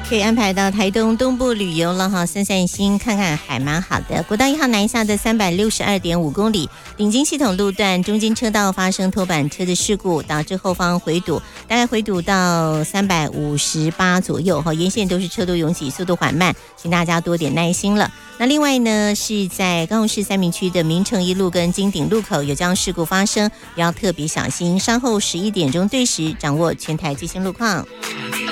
可以安排到台东东部旅游了哈，散散心，看看海蛮好的。国道1号南下的362.5公里，顶金系统路段中间车道发生拖板车的事故，导致后方回堵，大概回堵到358左右哈，沿线都是车多拥挤，速度缓慢，请大家多点耐心了。那另外呢，是在高雄市三民区的明诚一路跟金鼎路口有这样事故发生，也要特别小心。稍后11点钟对时掌握全台最新路况。